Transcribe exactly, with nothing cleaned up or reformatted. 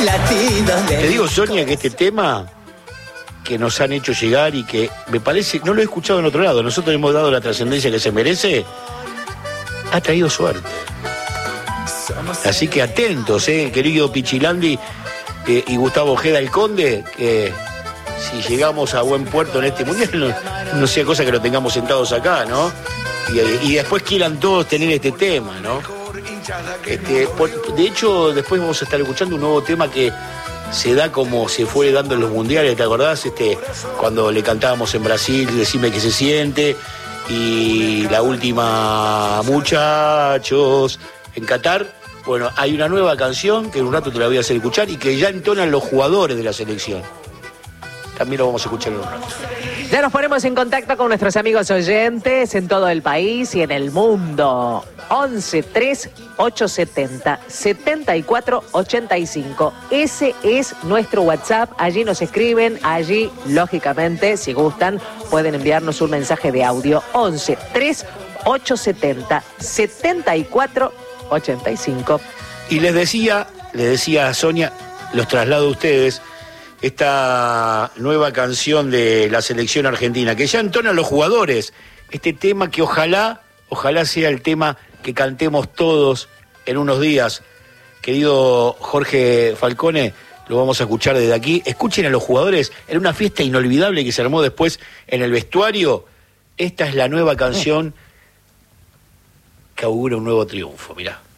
latidos de... Te digo, Sonia, que este tema que nos han hecho llegar y que me parece, no lo he escuchado en otro lado, nosotros le hemos dado la trascendencia que se merece, ha traído suerte. Así que atentos, eh, querido Pichilandi eh, y Gustavo Ojeda el Conde, que si llegamos a buen puerto en este mundial, no, no sea cosa que lo tengamos sentados acá, ¿no? Y, y después quieran todos tener este tema, ¿no? Este, por, de hecho, después vamos a estar escuchando un nuevo tema que se da como se fue dando en los mundiales, ¿te acordás? Este, cuando le cantábamos en Brasil, Decime que se siente, y la última, Muchachos, en Qatar. Bueno, hay una nueva canción que en un rato te la voy a hacer escuchar y que ya entonan los jugadores de la selección. También lo vamos a escuchar en un rato. Ya nos ponemos en contacto con nuestros amigos oyentes en todo el país y en el mundo. once tres ocho setenta setenta y cuatro ochenta y cinco. Ese es nuestro WhatsApp. Allí nos escriben. Allí, lógicamente, si gustan, pueden enviarnos un mensaje de audio. once tres ocho setenta setenta y cuatro ochenta y cinco. Y les decía, les decía a Sonia, los traslado a ustedes, esta nueva canción de la selección argentina, que ya entonan los jugadores, este tema que ojalá, ojalá sea el tema que cantemos todos en unos días. Querido Jorge Falcone, lo vamos a escuchar desde aquí. Escuchen a los jugadores en una fiesta inolvidable que se armó después en el vestuario. Esta es la nueva canción que augura un nuevo triunfo, mirá.